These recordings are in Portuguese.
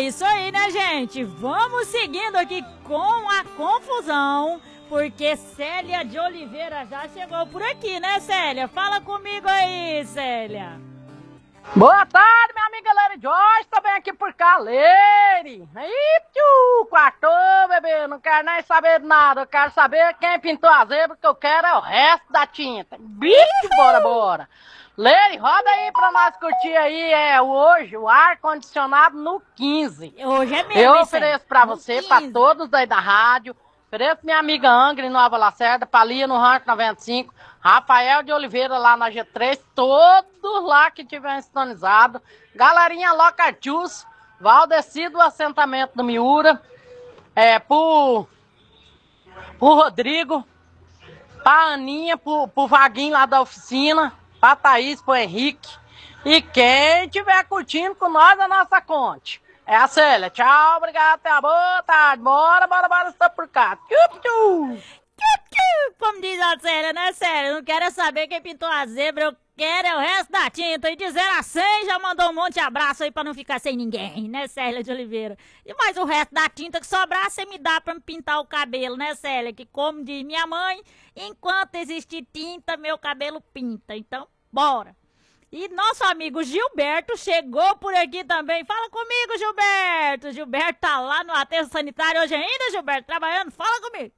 isso aí, né, gente? Vamos seguindo aqui com a confusão, porque Célia de Oliveira já chegou por aqui, né, Célia? Fala comigo aí, Célia. Boa tarde, minha amiga Leire Joyce, também aqui por cá, Leire. Aí, tchu, quartou, bebê, não quero nem saber de nada, eu quero saber quem pintou a zebra, que eu quero é o resto da tinta. Bicho, bora. Leire, roda aí pra nós curtir aí, hoje, o ar-condicionado no 15. Hoje é mesmo, eu ofereço pra no você, 15. pra todos aí da rádio, ofereço minha amiga Angre, Nova Lacerda, Palia no Rancho 95, Rafael de Oliveira lá na G3, todos lá que tiver sintonizado, galerinha Locatius, Valdeci do assentamento do Miura, pro Rodrigo, pra Aninha, pro Vaguinho lá da oficina, pra Thaís, pro Henrique, e quem tiver curtindo com nós a nossa conte. É a Célia, tchau, obrigado, até a boa tarde, bora, estar por cá. Como diz a Célia, né, Célia? Não quero saber quem pintou a zebra, eu quero é o resto da tinta. E de 0 a 100 já mandou um monte de abraço aí pra não ficar sem ninguém, né, Célia de Oliveira? E mais o resto da tinta que sobrar, você me dá pra me pintar o cabelo, né, Célia? Que como diz minha mãe, enquanto existe tinta, meu cabelo pinta. Então, bora! E nosso amigo Gilberto chegou por aqui também. Fala comigo, Gilberto! Gilberto tá lá no aterro sanitário hoje ainda, Gilberto, trabalhando. Fala comigo!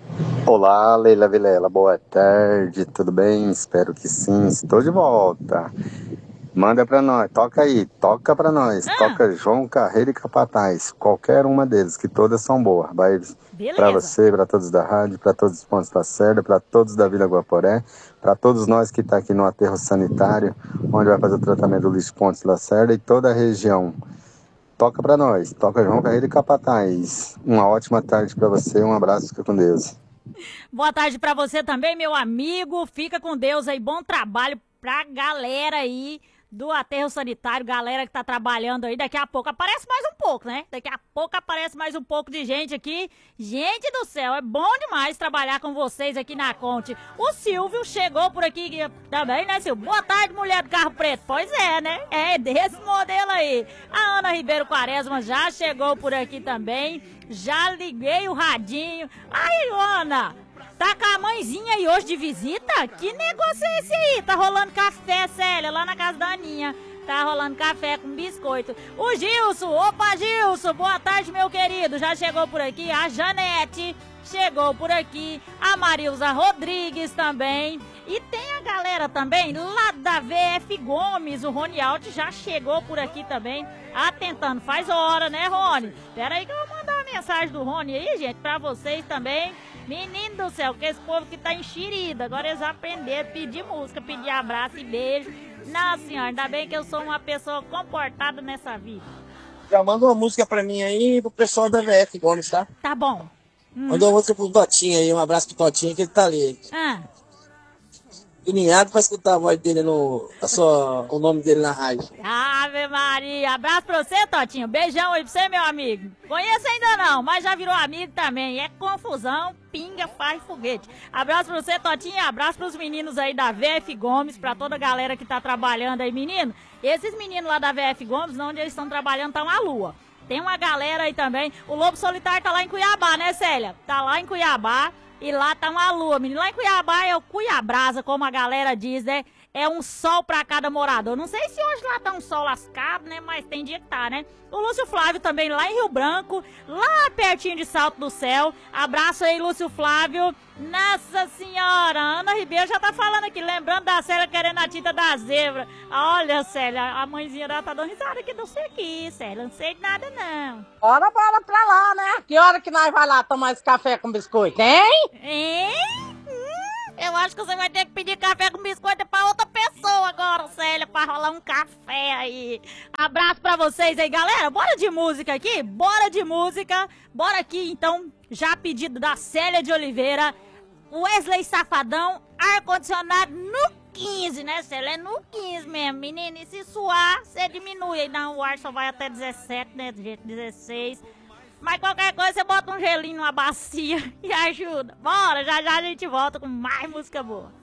Olá, Leila Vilela, boa tarde, tudo bem? Espero que sim, estou de volta. Manda pra nós, toca pra nós, toca João Carreiro e Capataz, qualquer uma deles, que todas são boas. Vai pra você, pra todos da rádio, pra todos os pontos da Serra, pra todos da Vila Guaporé, pra todos nós que tá aqui no aterro sanitário, onde vai fazer o tratamento do lixo Pontes da Serra e toda a região. Toca pra nós, toca João Carreiro e Capataz. Uma ótima tarde pra você, um abraço, fica com Deus. Boa tarde pra você também, meu amigo. Fica com Deus aí. Bom trabalho pra galera aí do aterro sanitário, galera que tá trabalhando aí. Daqui a pouco aparece mais um pouco, né? Daqui a pouco aparece mais um pouco de gente aqui. Gente do céu, é bom demais trabalhar com vocês aqui na Conte. O Silvio chegou por aqui também, né, Silvio? Boa tarde, mulher do carro preto. Pois é, né? É desse modelo aí. A Ana Ribeiro Quaresma já chegou por aqui também. Já liguei o radinho. Aí, Ana, tá com a mãezinha aí hoje de visita? Que negócio é esse aí? Tá rolando café, Célia, lá na casa da Aninha. Tá rolando café com biscoito. O Gilson, opa Gilson, boa tarde, meu querido. Já chegou por aqui. A Janete chegou por aqui. A Marilza Rodrigues também. E tem a galera também lá da VF Gomes. O Rony Alt já chegou por aqui também. Atentando, faz hora, né, Rony? Pera aí que eu vou mandar uma mensagem do Rony aí, gente, pra vocês também. Menino do céu, que esse povo que tá enxerido. Agora eles aprenderam a pedir música, pedir abraço e beijo. Nossa senhora, ainda bem que eu sou uma pessoa comportada nessa vida. Já manda uma música pra mim aí, pro pessoal da VF Gomes, tá? Tá bom. Manda uma música pro Totinho aí, um abraço pro Totinho, que ele tá ali. Alinhado pra escutar a voz dele o nome dele na rádio. Ave Maria, abraço pra você, Totinho. Beijão aí pra você, meu amigo. Conheço ainda não, mas já virou amigo também. É confusão, pinga, faz foguete. Abraço pra você, Totinho. Abraço pros meninos aí da VF Gomes, pra toda a galera que tá trabalhando aí, menino. Esses meninos lá da VF Gomes, onde eles estão trabalhando, tá uma lua. Tem uma galera aí também. O Lobo Solitário tá lá em Cuiabá, né, Célia? Tá lá em Cuiabá. E lá tá uma lua, menino. Lá em Cuiabá é o Cuiabrasa, como a galera diz, né? É um sol pra cada morador. Não sei se hoje lá tá um sol lascado, né? Mas tem dia que tá, né? O Lúcio Flávio também lá em Rio Branco, lá pertinho de Salto do Céu. Abraço aí, Lúcio Flávio. Nossa Senhora, Ana Ribeiro já tá falando aqui, lembrando da Célia querendo a tinta da zebra. Olha, Célia, a mãezinha dela tá dando risada aqui, não sei aqui, Célia, não sei de nada não. Bora pra lá, né? Que hora que nós vai lá tomar esse café com biscoito, hein? Hein? Eu acho que você vai ter que pedir café com biscoito pra outra pessoa agora, Célia, pra rolar um café aí. Abraço pra vocês aí, galera. Bora de música aqui? Bora de música. Bora aqui, então, já pedido da Célia de Oliveira. Wesley Safadão, ar-condicionado no 15, né, Célia? É no 15 mesmo, menina. E se suar, você diminui. Aí não, o ar só vai até 17, né, gente? 16. Mas qualquer coisa, você bota um gelinho numa bacia e ajuda. Bora, já já a gente volta com mais música boa.